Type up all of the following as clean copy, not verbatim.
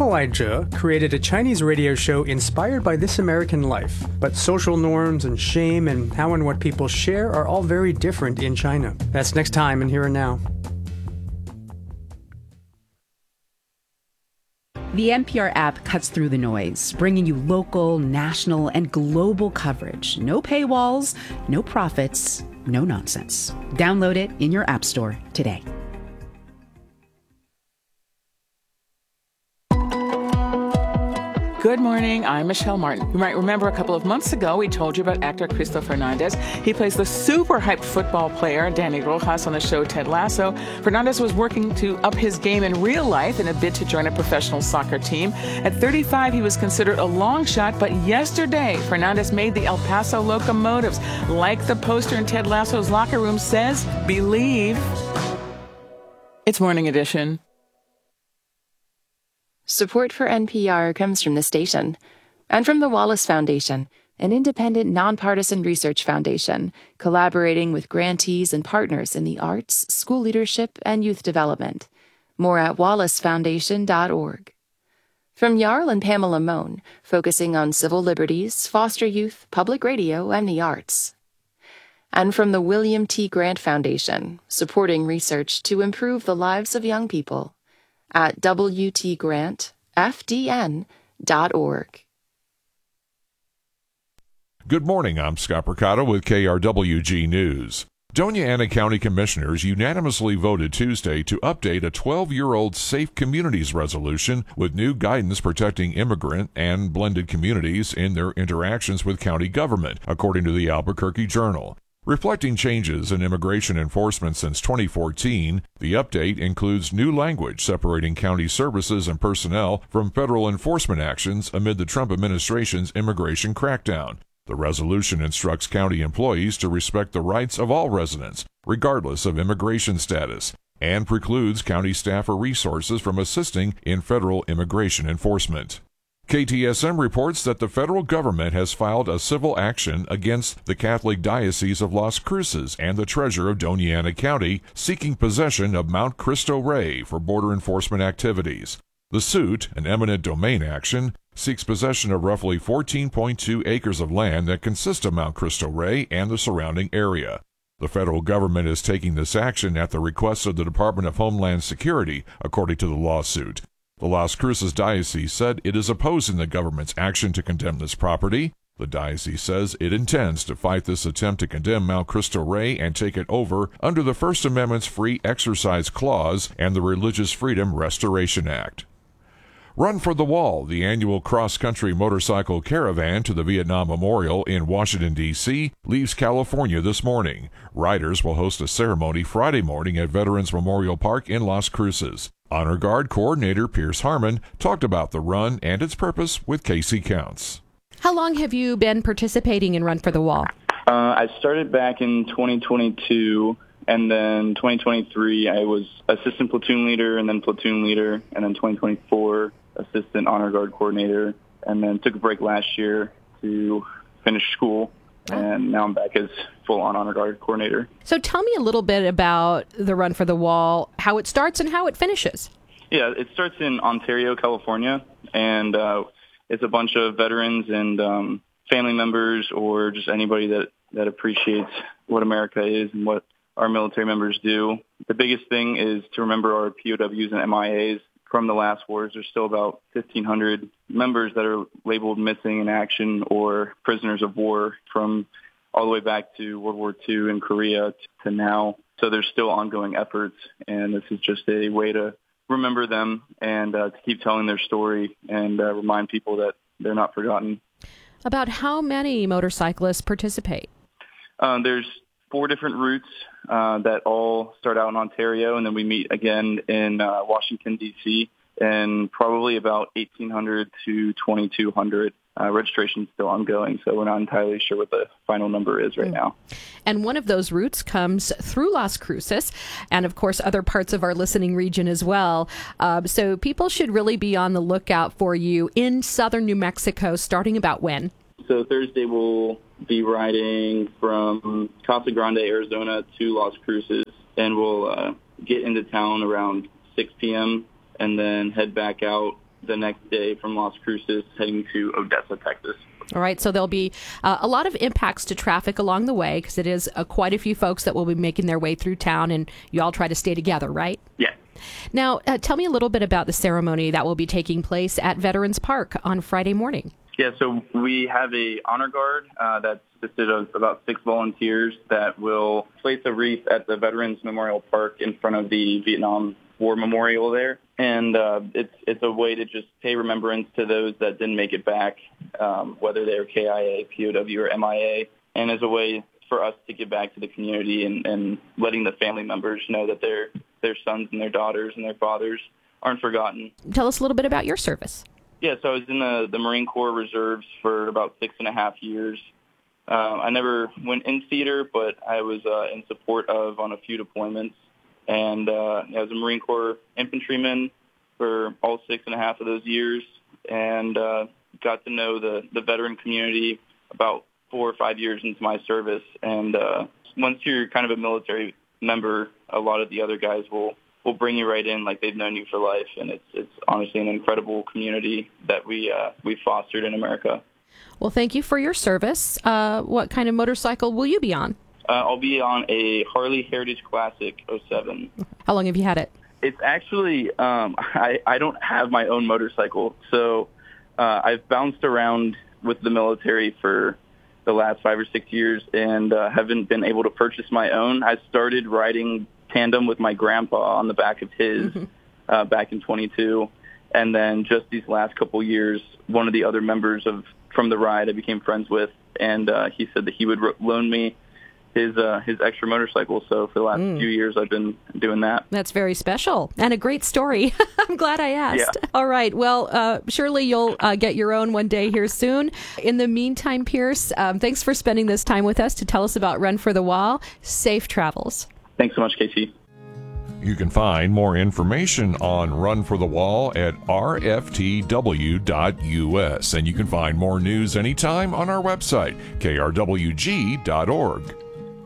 Zhe created a Chinese radio show inspired by this American life, but social norms and shame and how and what people share are all very different in China. That's next time in Here and Now. The NPR app cuts through the noise, bringing you local, national, and global coverage. No paywalls, no profits, no nonsense. Download it in your app store today. Good morning, I'm Michelle Martin. You might remember a couple of months ago, we told you about actor Cristo Fernandez. He plays the super hyped football player Danny Rojas on the show Ted Lasso. Fernandez was working to up his game in real life in a bid to join a professional soccer team. At 35, he was considered a long shot, but yesterday, Fernandez made the El Paso Locomotives. Like the poster in Ted Lasso's locker room says, believe. It's Morning Edition. Support for NPR comes from the station and from the Wallace Foundation, an independent, nonpartisan research foundation collaborating with grantees and partners in the arts, school leadership, and youth development. More at wallacefoundation.org. From Jarl and Pamela Mohn, focusing on civil liberties, foster youth, public radio, and the arts. And from the William T. Grant Foundation, supporting research to improve the lives of young people. At WTGrantFDN.org. Good morning, I'm Scott Percato with KRWG News. Doña Ana County Commissioners unanimously voted Tuesday to update a 12-year-old Safe Communities resolution with new guidance protecting immigrant and blended communities in their interactions with county government, according to the Albuquerque Journal. Reflecting changes in immigration enforcement since 2014, the update includes new language separating county services and personnel from federal enforcement actions amid the Trump administration's immigration crackdown. The resolution instructs county employees to respect the rights of all residents, regardless of immigration status, and precludes county staff or resources from assisting in federal immigration enforcement. KTSM reports that the federal government has filed a civil action against the Catholic Diocese of Las Cruces and the treasurer of Doña Ana County, seeking possession of Mount Cristo Rey for border enforcement activities. The suit, an eminent domain action, seeks possession of roughly 14.2 acres of land that consist of Mount Cristo Rey and the surrounding area. The federal government is taking this action at the request of the Department of Homeland Security, according to the lawsuit. The Las Cruces Diocese said it is opposing the government's action to condemn this property. The diocese says it intends to fight this attempt to condemn Mount Cristo Rey and take it over under the First Amendment's Free Exercise Clause and the Religious Freedom Restoration Act. Run for the Wall, the annual cross-country motorcycle caravan to the Vietnam Memorial in Washington, D.C., leaves California this morning. Riders will host a ceremony Friday morning at Veterans Memorial Park in Las Cruces. Honor Guard Coordinator Pierce Harmon talked about the run and its purpose with Casey Counts. How long have you been participating in Run for the Wall? I started back in 2022, and then 2023 I was assistant platoon leader, and then platoon leader, and then 2024 assistant honor guard coordinator, and then took a break last year to finish school, and now I'm back as full-on honor guard coordinator. So tell me a little bit about the Run for the Wall, how it starts and how it finishes. Yeah, it starts in Ontario, California, and it's a bunch of veterans and family members or just anybody that appreciates what America is and what our military members do. The biggest thing is to remember our POWs and MIAs from the last wars. There's still about 1,500 members that are labeled missing in action or prisoners of war from all the way back to World War II in Korea to now. So there's still ongoing efforts, and this is just a way to remember them and to keep telling their story and remind people that they're not forgotten. About how many motorcyclists participate? There's 4 different routes that all start out in Ontario, and then we meet again in Washington, D.C., and probably about 1,800 to 2,200. Registration's still ongoing, so we're not entirely sure what the final number is right now. And one of those routes comes through Las Cruces and, of course, other parts of our listening region as well. So people should really be on the lookout for you in southern New Mexico, starting about when? So Thursday we'll be riding from Casa Grande, Arizona to Las Cruces, and we'll get into town around 6 p.m. and then head back out the next day from Las Cruces heading to Odessa, Texas. All right, so there'll be a lot of impacts to traffic along the way because it is quite a few folks that will be making their way through town, and you all try to stay together, right? Yeah. Now, tell me a little bit about the ceremony that will be taking place at Veterans Park on Friday morning. Yeah, so we have a honor guard that's consisted of about 6 volunteers that will place a wreath at the Veterans Memorial Park in front of the Vietnam War Memorial there. And it's a way to just pay remembrance to those that didn't make it back, whether they're KIA, POW, or MIA, and as a way for us to give back to the community and letting the family members know that their sons and their daughters and their fathers aren't forgotten. Tell us a little bit about your service. Yeah, so I was in the Marine Corps Reserves for about 6.5 years. I never went in theater, but I was in support of on a few deployments. And I was a Marine Corps infantryman for all 6.5 of those years, and got to know the veteran community about 4 or 5 years into my service. And once you're kind of a military member, a lot of the other guys will bring you right in like they've known you for life. And it's honestly an incredible community that we fostered in America. Well, thank you for your service. What kind of motorcycle will you be on? I'll be on a Harley Heritage Classic 07. How long have you had it? It's actually, I don't have my own motorcycle. So I've bounced around with the military for the last 5 or 6 years and haven't been able to purchase my own. I started riding tandem with my grandpa on the back of his back in 22. And then just these last couple years, one of the other members from the ride I became friends with, and he said that he would loan me his extra motorcycle. So for the last few years, I've been doing that. That's very special and a great story. I'm glad I asked. Yeah. All right. Well, surely you'll get your own one day here soon. In the meantime, Pierce, thanks for spending this time with us to tell us about Run for the Wall. Safe travels. Thanks so much, Casey. You can find more information on Run for the Wall at rftw.us, and you can find more news anytime on our website, krwg.org.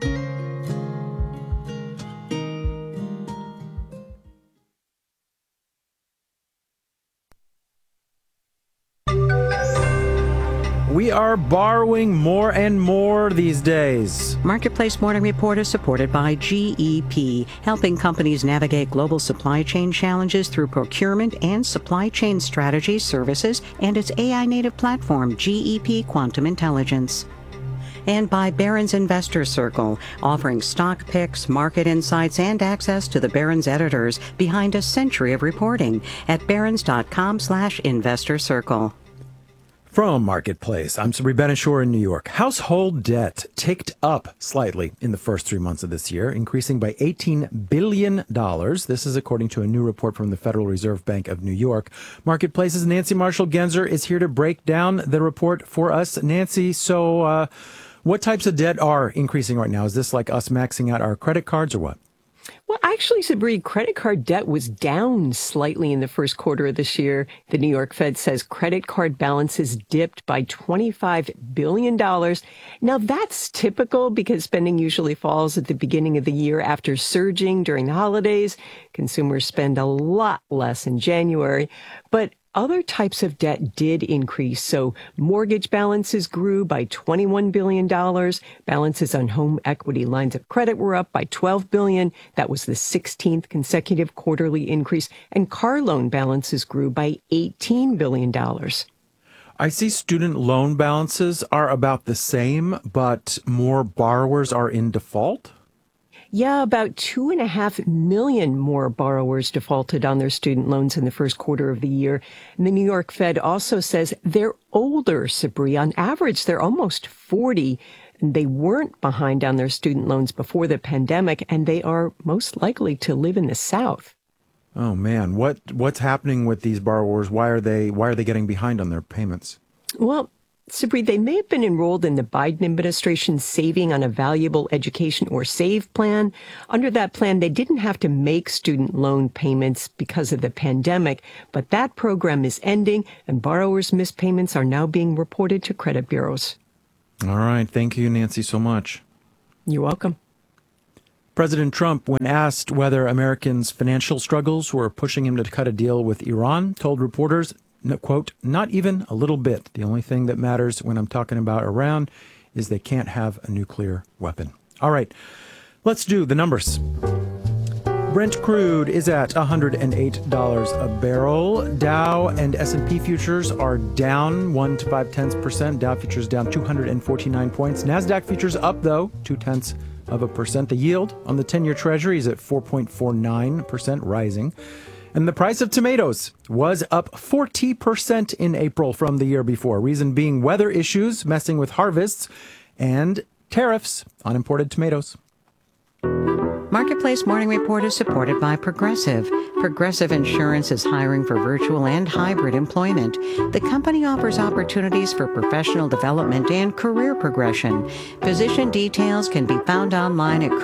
We are borrowing more and more these days. Marketplace Morning Report is supported by GEP, helping companies navigate global supply chain challenges through procurement and supply chain strategy services and its AI-native platform, GEP Quantum Intelligence. And by Barron's Investor Circle, offering stock picks, market insights, and access to the Barron's editors behind a century of reporting at barrons.com/investor circle. From Marketplace, I'm Sabri Benishore in New York. Household debt ticked up slightly in the first 3 months of this year, increasing by $18 billion. This is according to a new report from the Federal Reserve Bank of New York. Marketplace's Nancy Marshall-Genzer is here to break down the report for us. Nancy, so what types of debt are increasing right now? Is this like us maxing out our credit cards or what? Well, actually, Sabri, credit card debt was down slightly in the first quarter of this year. The New York Fed says credit card balances dipped by $25 billion. Now, that's typical because spending usually falls at the beginning of the year after surging during the holidays. Consumers spend a lot less in January. But other types of debt did increase. So mortgage balances grew by $21 billion. Balances on home equity lines of credit were up by $12 billion. That was the 16th consecutive quarterly increase. And car loan balances grew by $18 billion. I see student loan balances are about the same, but more borrowers are in default. Yeah, about 2.5 million more borrowers defaulted on their student loans in the first quarter of the year. And the New York Fed also says they're older, Sabri. On average, they're almost 40. And they weren't behind on their student loans before the pandemic, and they are most likely to live in the South. Oh, man. What's happening with these borrowers? Why are they getting behind on their payments? Well, Sabri, they may have been enrolled in the Biden administration's Saving on a Valuable Education or SAVE plan. Under that plan, they didn't have to make student loan payments because of the pandemic, but that program is ending, and borrowers' missed payments are now being reported to credit bureaus. All right. Thank you, Nancy, so much. You're welcome. President Trump, when asked whether Americans' financial struggles were pushing him to cut a deal with Iran, told reporters no, quote, not even a little bit. The only thing that matters when I'm talking about Iran is they can't have a nuclear weapon. All right, let's do the numbers. Brent crude is at $108 a barrel. Dow and S&P futures are down 1 to 0.5%. Dow futures down 249 points. NASDAQ futures up, though, 0.2%. The yield on the 10-year Treasury is at 4.49%, rising. And the price of tomatoes was up 40% in April from the year before. Reason being weather issues messing with harvests and tariffs on imported tomatoes. Marketplace Morning Report is supported by Progressive. Progressive Insurance is hiring for virtual and hybrid employment. The company offers opportunities for professional development and career progression. Position details can be found online at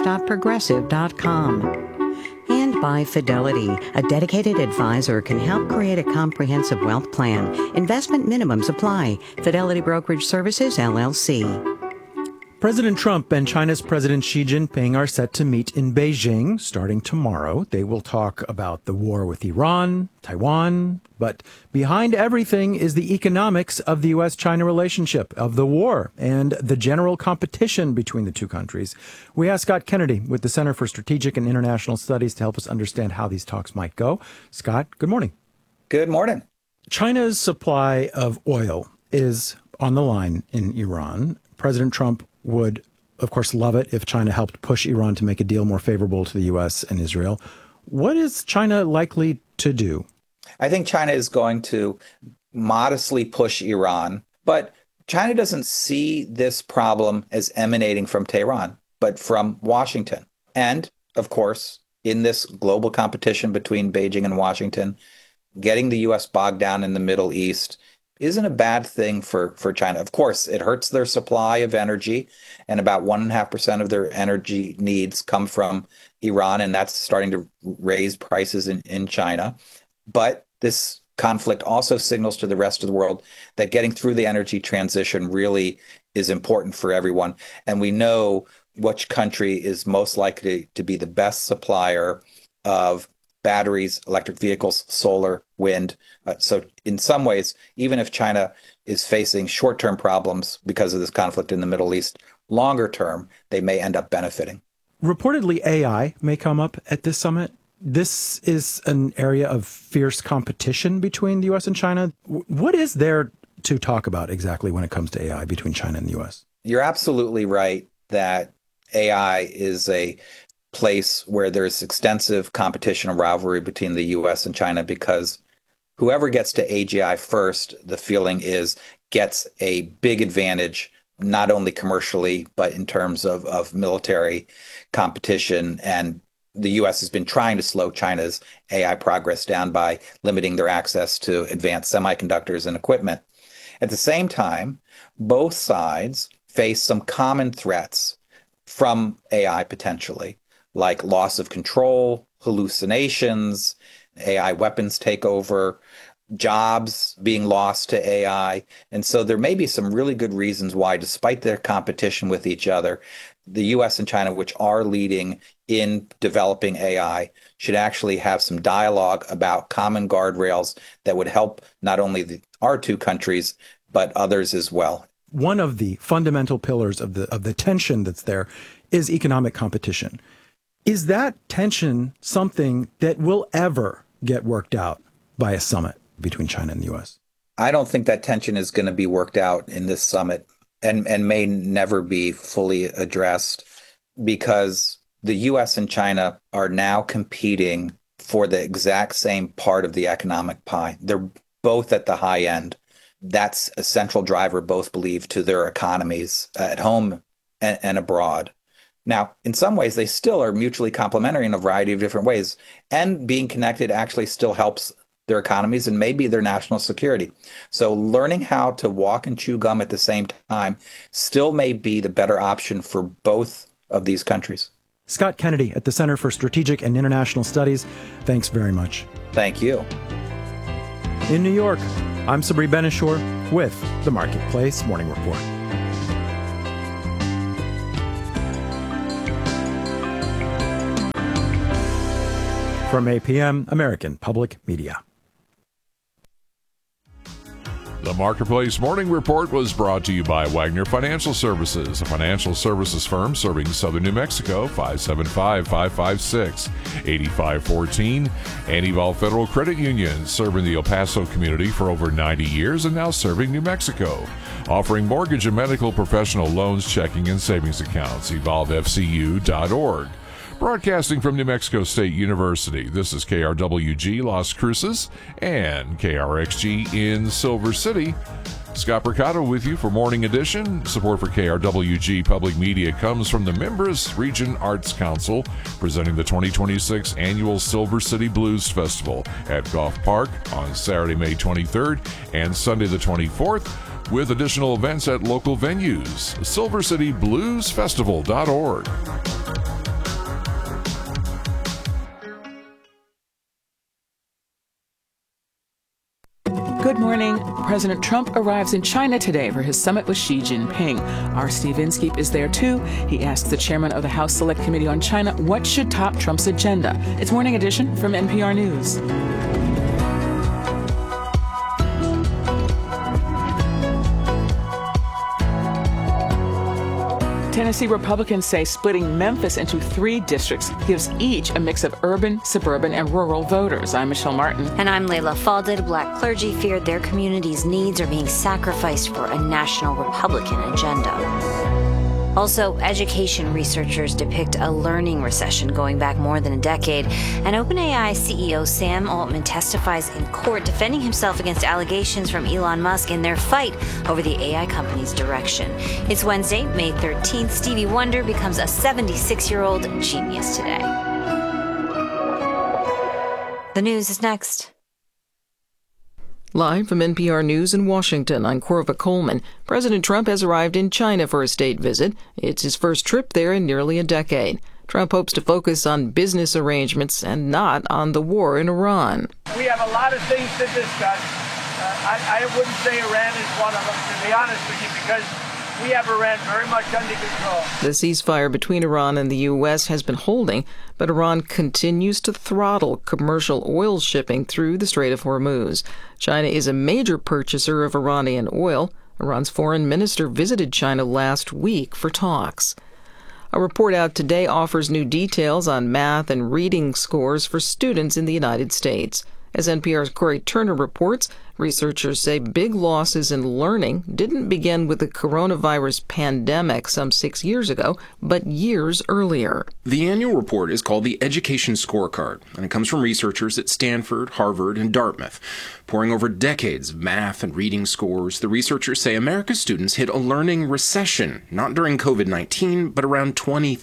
careers.progressive.com. And by Fidelity, a dedicated advisor can help create a comprehensive wealth plan. Investment minimums apply. Fidelity Brokerage Services, LLC. President Trump and China's President Xi Jinping are set to meet in Beijing starting tomorrow. They will talk about the war with Iran, Taiwan, but behind everything is the economics of the U.S.-China relationship, of the war, and the general competition between the two countries. We asked Scott Kennedy with the Center for Strategic and International Studies to help us understand how these talks might go. Scott, good morning. Good morning. China's supply of oil is on the line in Iran. President Trump would, of course, love it if China helped push Iran to make a deal more favorable to the U.S. and Israel. What is China likely to do? I think China is going to modestly push Iran, but China doesn't see this problem as emanating from Tehran, but from Washington. And, of course, in this global competition between Beijing and Washington, getting the U.S. bogged down in the Middle East isn't a bad thing for China. Of course, it hurts their supply of energy, and about 1.5% of their energy needs come from Iran, and that's starting to raise prices in China. But this conflict also signals to the rest of the world that getting through the energy transition really is important for everyone. And we know which country is most likely to be the best supplier of batteries, electric vehicles, solar, wind. So in some ways, even if China is facing short-term problems because of this conflict in the Middle East, longer term, they may end up benefiting. Reportedly, AI may come up at this summit. This is an area of fierce competition between the U.S. and China. What is there to talk about exactly when it comes to AI between China and the U.S.? You're absolutely right that AI is a place where there's extensive competition and rivalry between the U.S. and China, because whoever gets to AGI first, the feeling is, gets a big advantage, not only commercially, but in terms of military competition. And the U.S. has been trying to slow China's AI progress down by limiting their access to advanced semiconductors and equipment. At the same time, both sides face some common threats from AI potentially, like loss of control, hallucinations, AI weapons takeover, jobs being lost to AI. And so there may be some really good reasons why, despite their competition with each other, the US and China, which are leading in developing AI, should actually have some dialogue about common guardrails that would help not only our two countries, but others as well. One of the fundamental pillars of the tension that's there is economic competition. Is that tension something that will ever get worked out by a summit between China and the U.S.? I don't think that tension is going to be worked out in this summit, and may never be fully addressed, because the U.S. and China are now competing for the exact same part of the economic pie. They're both at the high end. That's a central driver, both believe, to their economies at home and abroad. Now, in some ways, they still are mutually complementary in a variety of different ways. And being connected actually still helps their economies and maybe their national security. So learning how to walk and chew gum at the same time still may be the better option for both of these countries. Scott Kennedy at the Center for Strategic and International Studies, thanks very much. Thank you. In New York, I'm Sabri Benishore with the Marketplace Morning Report. From APM, American Public Media. The Marketplace Morning Report was brought to you by Wagner Financial Services, a financial services firm serving southern New Mexico, 575-556-8514. Anival Federal Credit Union, serving the El Paso community for over 90 years and now serving New Mexico. Offering mortgage and medical professional loans, checking, and savings accounts. EvolveFCU.org. Broadcasting from New Mexico State University, this is KRWG Las Cruces and KRXG in Silver City. Scott Percato with you for Morning Edition. Support for KRWG Public Media comes from the Mimbres Region Arts Council, presenting the 2026 Annual Silver City Blues Festival at Goff Park on Saturday, May 23rd and Sunday the 24th, with additional events at local venues. SilverCityBluesFestival.org. Good morning. President Trump arrives in China today for his summit with Xi Jinping. Our Steve Inskeep is there too. He asks the chairman of the House Select Committee on China what should top Trump's agenda. It's Morning Edition from NPR News. Tennessee Republicans say splitting Memphis into 3 districts gives each a mix of urban, suburban, and rural voters. I'm Michelle Martin. And I'm Layla Falded. Black clergy feared their community's needs are being sacrificed for a national Republican agenda. Also, education researchers depict a learning recession going back more than a decade. And OpenAI CEO Sam Altman testifies in court defending himself against allegations from Elon Musk in their fight over the AI company's direction. It's Wednesday, May 13th. Stevie Wonder becomes a 76-year-old genius today. The news is next. Live from NPR News in Washington, I'm Corva Coleman. President Trump has arrived in China for a state visit. It's his first trip there in nearly a decade. Trump hopes to focus on business arrangements and not on the war in Iran. We have a lot of things to discuss. I wouldn't say Iran is one of them, to be honest with you, because we have Iran very much under control. The ceasefire between Iran and the U.S. has been holding, but Iran continues to throttle commercial oil shipping through the Strait of Hormuz. China is a major purchaser of Iranian oil. Iran's foreign minister visited China last week for talks. A report out today offers new details on math and reading scores for students in the United States. As NPR's Corey Turner reports, researchers say big losses in learning didn't begin with the coronavirus pandemic some 6 years ago, but years earlier. The annual report is called the Education Scorecard, and it comes from researchers at Stanford, Harvard, and Dartmouth. Poring over decades of math and reading scores, the researchers say America's students hit a learning recession, not during COVID-19, but around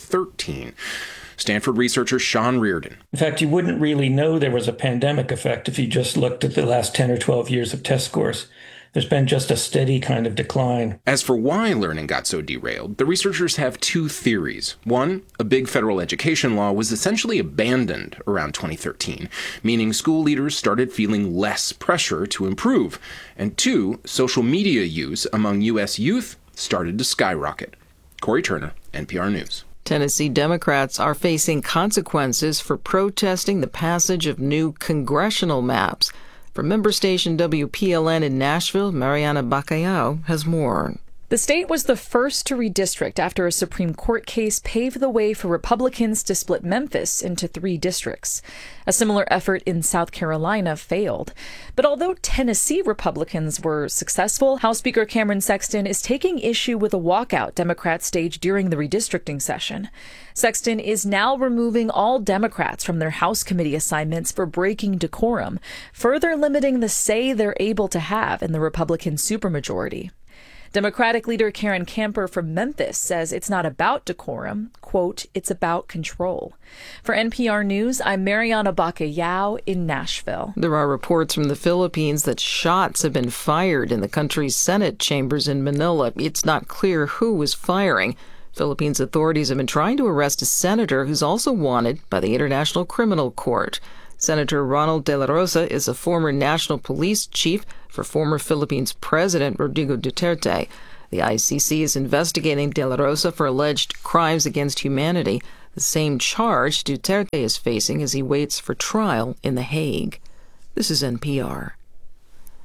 2013. Stanford researcher Sean Reardon. In fact, you wouldn't really know there was a pandemic effect if you just looked at the last 10 or 12 years of test scores. There's been just a steady kind of decline. As for why learning got so derailed, the researchers have 2 theories. One, a big federal education law was essentially abandoned around 2013, meaning school leaders started feeling less pressure to improve. And 2, social media use among U.S. youth started to skyrocket. Corey Turner, NPR News. Tennessee Democrats are facing consequences for protesting the passage of new congressional maps. From member station WPLN in Nashville, Mariana Bacallao has more. The state was the first to redistrict after a Supreme Court case paved the way for Republicans to split Memphis into 3 districts. A similar effort in South Carolina failed. But although Tennessee Republicans were successful, House Speaker Cameron Sexton is taking issue with a walkout Democrats staged during the redistricting session. Sexton is now removing all Democrats from their House committee assignments for breaking decorum, further limiting the say they're able to have in the Republican supermajority. Democratic leader Karen Camper from Memphis says it's not about decorum. Quote, it's about control. For NPR News, I'm Mariana Bacallao in Nashville. There are reports from the Philippines that shots have been fired in the country's Senate chambers in Manila. It's not clear who was firing. Philippines authorities have been trying to arrest a senator who's also wanted by the International Criminal Court. Senator Ronald De La Rosa is a former national police chief for former Philippines President Rodrigo Duterte. The ICC is investigating De La Rosa for alleged crimes against humanity, the same charge Duterte is facing as he waits for trial in The Hague. This is NPR.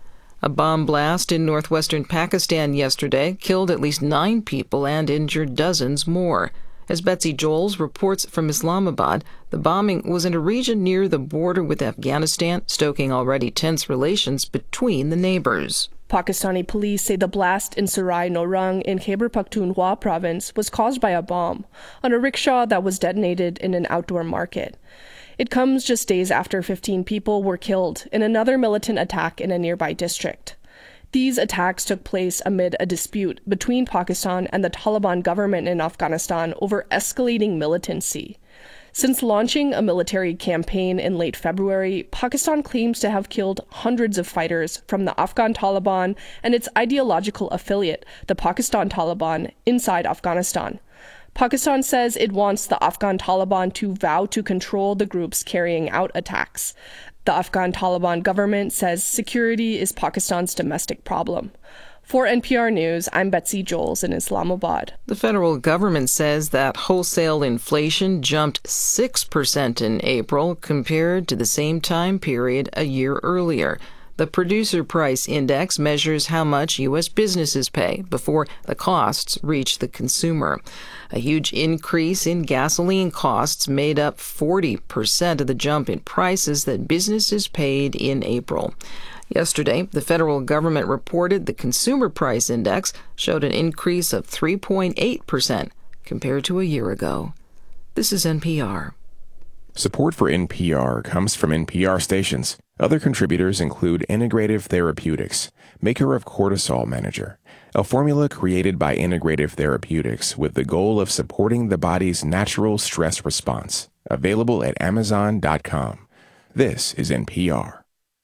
A bomb blast in northwestern Pakistan yesterday killed at least 9 people and injured dozens more. As Betsy Joels reports from Islamabad, the bombing was in a region near the border with Afghanistan, stoking already tense relations between the neighbors. Pakistani police say the blast in Sarai Norang in Khyber Pakhtunkhwa province was caused by a bomb on a rickshaw that was detonated in an outdoor market. It comes just days after 15 people were killed in another militant attack in a nearby district. These attacks took place amid a dispute between Pakistan and the Taliban government in Afghanistan over escalating militancy. Since launching a military campaign in late February, Pakistan claims to have killed hundreds of fighters from the Afghan Taliban and its ideological affiliate, the Pakistan Taliban, inside Afghanistan. Pakistan says it wants the Afghan Taliban to vow to control the groups carrying out attacks. The Afghan Taliban government says security is Pakistan's domestic problem. For NPR News, I'm Betsy Joels in Islamabad. The federal government says that wholesale inflation jumped 6% in April compared to the same time period a year earlier. The Producer Price Index measures how much U.S. businesses pay before the costs reach the consumer. A huge increase in gasoline costs made up 40% of the jump in prices that businesses paid in April. Yesterday, the federal government reported the Consumer Price Index showed an increase of 3.8% compared to a year ago. This is NPR. Support for NPR comes from NPR stations. Other contributors include Integrative Therapeutics, maker of Cortisol Manager, a formula created by Integrative Therapeutics with the goal of supporting the body's natural stress response. Available at Amazon.com. This is NPR.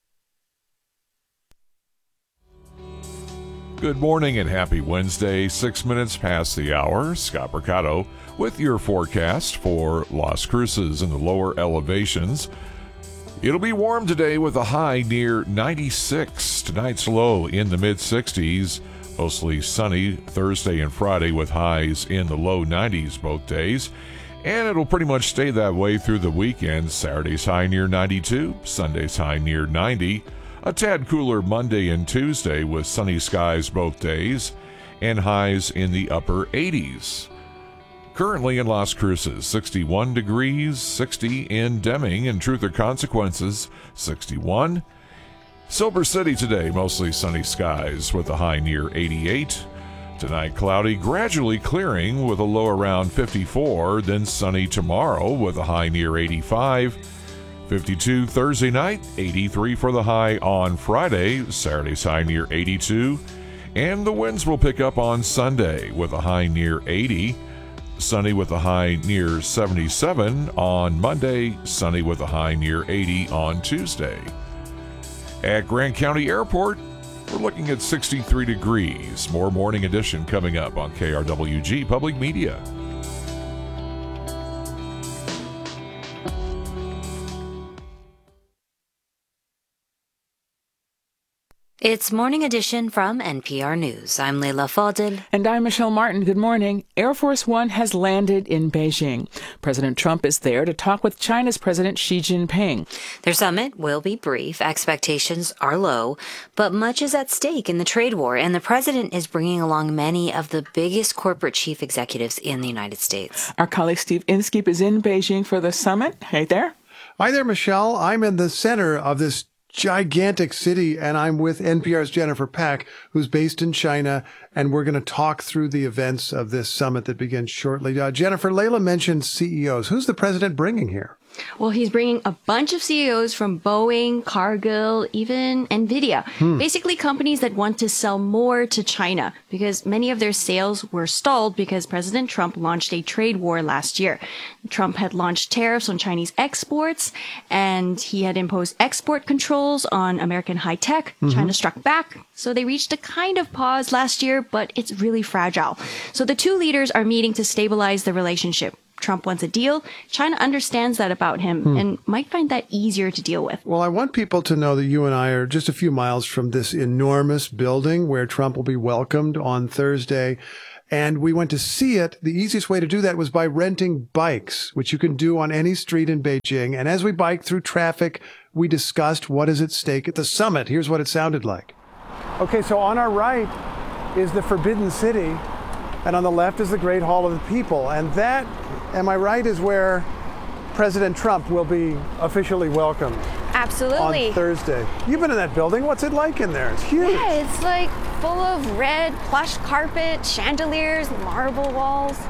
Good morning and happy Wednesday, 6 minutes past the hour. Scott Mercado with your forecast for Las Cruces in the lower elevations. It'll be warm today with a high near 96. Tonight's low in the mid-60s. Mostly sunny Thursday and Friday with highs in the low 90s both days. And it'll pretty much stay that way through the weekend. Saturday's high near 92. Sunday's high near 90. A tad cooler Monday and Tuesday with sunny skies both days and highs in the upper 80s. Currently in Las Cruces, 61 degrees, 60 in Deming and Truth or Consequences, 61. Silver City today, mostly sunny skies with a high near 88. Tonight, cloudy, gradually clearing with a low around 54, then sunny tomorrow with a high near 85. 52 Thursday night, 83 for the high on Friday, Saturday's high near 82, and the winds will pick up on Sunday with a high near 80, sunny with a high near 77 on Monday, sunny with a high near 80 on Tuesday. At Grant County Airport, we're looking at 63 degrees. More Morning Edition coming up on KRWG Public Media. It's Morning Edition from NPR News. I'm Leila Fadel. And I'm Michelle Martin. Good morning. Air Force One has landed in Beijing. President Trump is there to talk with China's President Xi Jinping. Their summit will be brief. Expectations are low, but much is at stake in the trade war, and the president is bringing along many of the biggest corporate chief executives in the United States. Our colleague Steve Inskeep is in Beijing for the summit. Hey there. Hi there, Michelle. I'm in the center of this gigantic city, and I'm with NPR's Jennifer Pack, who's based in China, and we're going to talk through the events of this summit that begins shortly. Jennifer, Leila mentioned CEOs. Who's the president bringing here? Well, he's bringing a bunch of CEOs from Boeing, Cargill, even NVIDIA. Basically companies that want to sell more to China because many of their sales were stalled because President Trump launched a trade war last year. Trump had launched tariffs on Chinese exports, and he had imposed export controls on American high tech. China struck back. So they reached a kind of pause last year, but it's really fragile. So the two leaders are meeting to stabilize the relationship. Trump wants a deal. China understands that about him and might find that easier to deal with. Well, I want people to know that you and I are just a few miles from this enormous building where Trump will be welcomed on Thursday. And we went to see it. The easiest way to do that was by renting bikes, which you can do on any street in Beijing. And as we biked through traffic, we discussed what is at stake at the summit. Here's what it sounded like. Okay, so on our right is the Forbidden City, and on the left is the Great Hall of the People. And that, am I right, is where President Trump will be officially welcomed. Absolutely. On Thursday. You've been in that building. What's it like in there? It's huge. Yeah, it's like full of red plush carpet, chandeliers, marble walls.